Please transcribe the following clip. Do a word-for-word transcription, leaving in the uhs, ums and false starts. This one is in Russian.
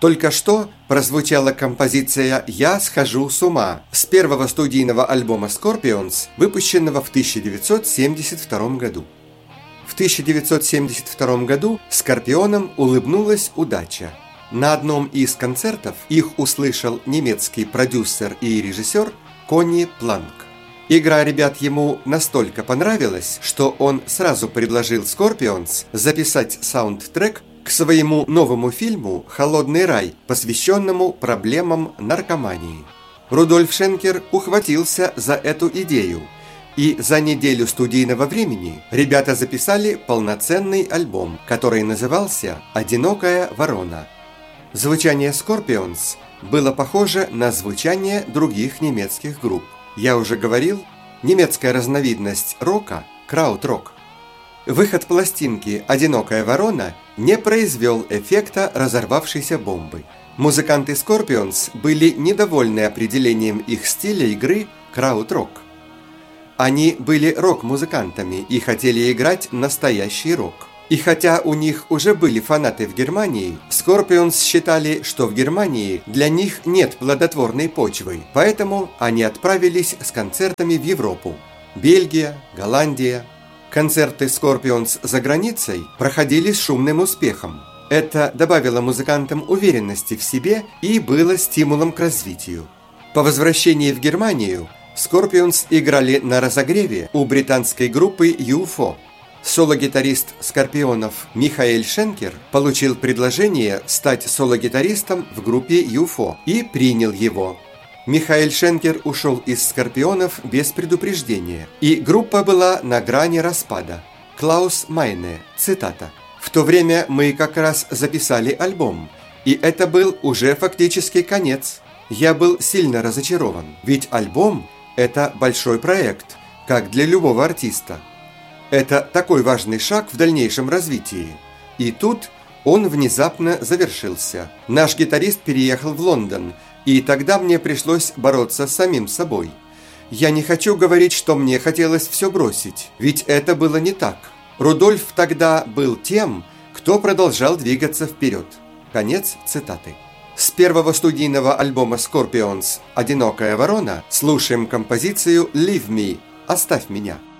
Только что прозвучала композиция «Я схожу с ума» с первого студийного альбома Scorpions, выпущенного в тысяча девятьсот семьдесят втором году. В тысяча девятьсот семьдесят втором году Скорпионам улыбнулась удача. На одном из концертов их услышал немецкий продюсер и режиссер Конни Планк. Игра ребят ему настолько понравилась, что он сразу предложил Scorpions записать саундтрек к своему новому фильму «Холодный рай», посвященному проблемам наркомании. Рудольф Шенкер ухватился за эту идею, и за неделю студийного времени ребята записали полноценный альбом, который назывался «Одинокая ворона». Звучание Scorpions было похоже на звучание других немецких групп. Я уже говорил, немецкая разновидность рока – крауд-рок. Выход пластинки «Одинокая ворона» не произвел эффекта разорвавшейся бомбы. Музыканты Scorpions были недовольны определением их стиля игры крауд-рок. Они были рок-музыкантами и хотели играть настоящий рок. И хотя у них уже были фанаты в Германии, Scorpions считали, что в Германии для них нет плодотворной почвы, поэтому они отправились с концертами в Европу. Бельгия, Голландия. Концерты Scorpions за границей проходили с шумным успехом. Это добавило музыкантам уверенности в себе и было стимулом к развитию. По возвращении в Германию Scorpions играли на разогреве у британской группы ю эф о. Соло-гитарист Скорпионов Михаэль Шенкер получил предложение стать соло-гитаристом в группе ю эф о и принял его. Михаэль Шенкер ушел из Скорпионов без предупреждения, и группа была на грани распада. Клаус Майне, цитата: «В то время мы как раз записали альбом, и это был уже фактически конец. Я был сильно разочарован, ведь альбом – это большой проект, как для любого артиста. Это такой важный шаг в дальнейшем развитии. И тут он внезапно завершился. Наш гитарист переехал в Лондон, и тогда мне пришлось бороться с самим собой. Я не хочу говорить, что мне хотелось все бросить, ведь это было не так. Рудольф тогда был тем, кто продолжал двигаться вперед». Конец цитаты. С первого студийного альбома Scorpions «Одинокая ворона» слушаем композицию «Leave Me» – «Оставь меня».